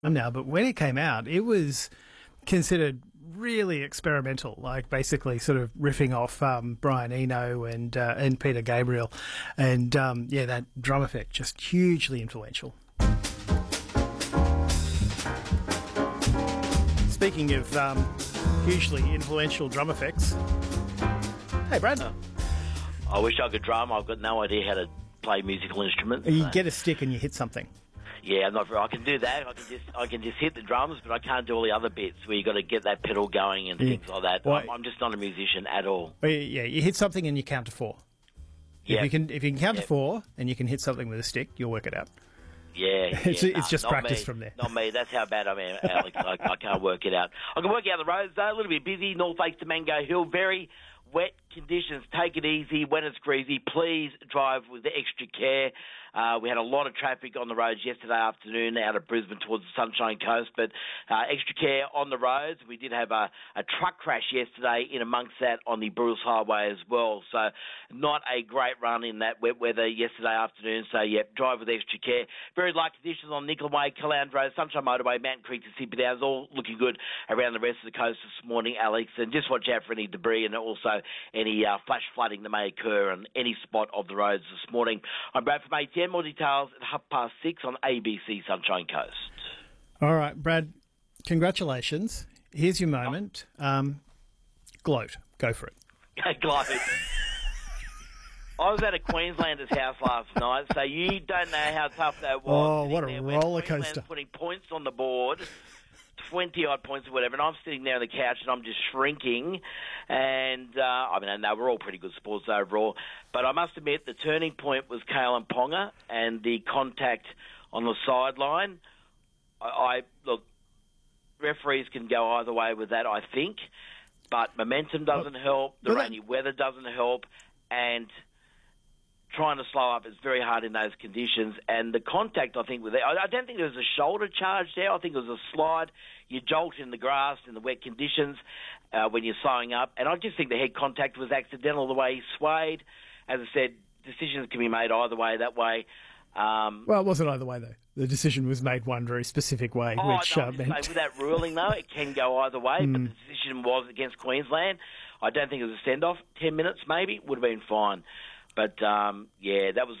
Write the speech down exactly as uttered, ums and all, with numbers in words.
now, but when it came out, it was considered really experimental, like basically sort of riffing off um, Brian Eno and uh, and Peter Gabriel, and um, yeah, that drum effect just hugely influential. Speaking of um, hugely influential drum effects, hey Brad, uh, I wish I could drum. I've got no idea how to play musical instruments. You so. get a stick and you hit something. Yeah, I'm not. I can do that. I can just I can just hit the drums, but I can't do all the other bits where you got to get that pedal going and yeah. things like that. Well, I'm, I'm just not a musician at all. Well, yeah, you hit something and you count to four. Yeah, if you can if you can count yep. to four and you can hit something with a stick, you'll work it out. Yeah, yeah it's, nah, it's just practice me. from there. Not me. That's how bad I am, Alex. I, I can't work it out. I can work out the roads though. A little bit busy. North Lakes to Mango Hill. Very wet conditions. Take it easy when it's greasy. Please drive with extra care. Uh, we had a lot of traffic on the roads yesterday afternoon out of Brisbane towards the Sunshine Coast, but uh, extra care on the roads. We did have a, a truck crash yesterday in amongst that on the Bruce Highway as well, so not a great run in that wet weather yesterday afternoon, so yeah, drive with extra care. Very light conditions on Nicoll Way, Caloundra, Sunshine Motorway, Mountain Creek to Sippy Downs, all looking good around the rest of the coast this morning, Alex, and just watch out for any debris and also any uh, flash flooding that may occur on any spot of the roads this morning. I'm Brad from A T M. More details at half past six on A B C Sunshine Coast. All right, Brad, congratulations. Here's your moment. Um, gloat. Go for it. Gloat. I was at a Queenslander's house last night, so you don't know how tough that was. Oh, what a roller coaster. Putting points on the board. twenty-odd points or whatever, and I'm sitting there on the couch and I'm just shrinking. And, uh, I mean, no, we're all pretty good sports overall. But I must admit, the turning point was Kalen Ponga and the contact on the sideline. I, I look, referees can go either way with that, I think. But momentum doesn't help. The rainy weather doesn't help. And trying to slow up is very hard in those conditions. And the contact, I think, with it, I don't think there was a shoulder charge there. I think it was a slide. You jolt in the grass in the wet conditions uh, when you're slowing up. And I just think the head contact was accidental the way he swayed. As I said, decisions can be made either way, that way. Um, well, it wasn't either way, though. The decision was made one very specific way. Oh, which, no, uh, I'm just meant... saying, with that ruling, though, it can go either way. Mm. But the decision was against Queensland. I don't think it was a send-off. Ten minutes, maybe, would have been fine. But, um, yeah, that was